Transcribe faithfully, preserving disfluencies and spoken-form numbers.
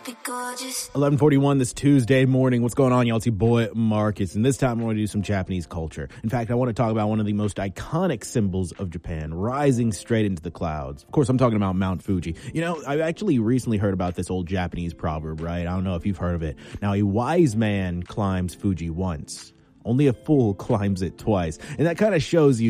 eleven forty-one this Tuesday morning. What's going on, y'all? It's your boy Marcus, and this time I want to do some Japanese culture. In fact, I want to talk about one of the most iconic symbols of Japan, rising straight into the clouds. Of course, I'm talking about Mount Fuji. You know, I've actually recently heard about this old Japanese proverb, right? I don't know if you've heard of it. Now, a wise man climbs Fuji once. Only a fool climbs it twice. And that kind of shows you